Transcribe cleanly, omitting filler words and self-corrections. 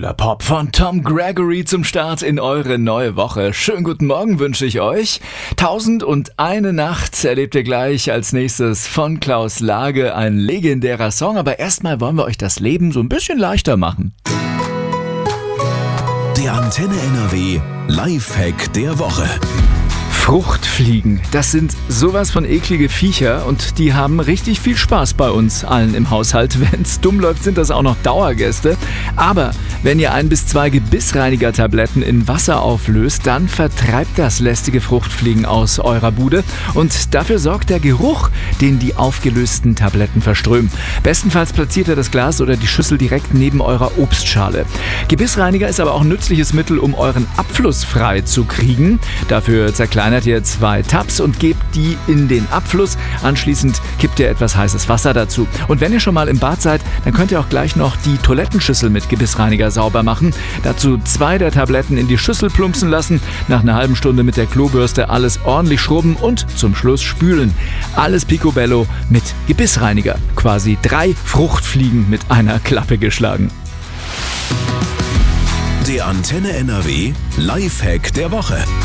Cooler Pop von Tom Gregory zum Start in eure neue Woche. Schönen guten Morgen wünsche ich euch. 1001 Nacht erlebt ihr gleich als nächstes von Klaus Lage, ein legendärer Song. Aber erstmal wollen wir euch das Leben so ein bisschen leichter machen. Der Antenne NRW Lifehack der Woche. Fruchtfliegen, das sind sowas von eklige Viecher und die haben richtig viel Spaß bei uns allen im Haushalt. Wenn's dumm läuft, sind das auch noch Dauergäste. Aber wenn ihr 1 bis 2 Gebissreiniger-Tabletten in Wasser auflöst, dann vertreibt das lästige Fruchtfliegen aus eurer Bude und dafür sorgt der Geruch, den die aufgelösten Tabletten verströmen. Bestenfalls platziert ihr das Glas oder die Schüssel direkt neben eurer Obstschale. Gebissreiniger ist aber auch ein nützliches Mittel, um euren Abfluss frei zu kriegen. Dafür zerkleinert ihr 2 Tabs und gebt die in den Abfluss. Anschließend kippt ihr etwas heißes Wasser dazu. Und wenn ihr schon mal im Bad seid, dann könnt ihr auch gleich noch die Toilettenschüssel mit Gebissreiniger sauber machen. Dazu 2 der Tabletten in die Schüssel plumpsen lassen, nach einer halben Stunde mit der Klobürste alles ordentlich schrubben und zum Schluss spülen. Alles picobello mit Gebissreiniger. Quasi 3 Fruchtfliegen mit einer Klappe geschlagen. Der Antenne NRW Lifehack der Woche.